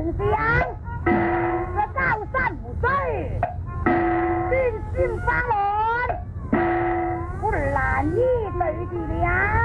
เสียงกระเจ้าสั้นผู้ใส่สิ้นสิ้นฟ้าหลอนผู้หลานยี่ตื่นทีเลี้ยง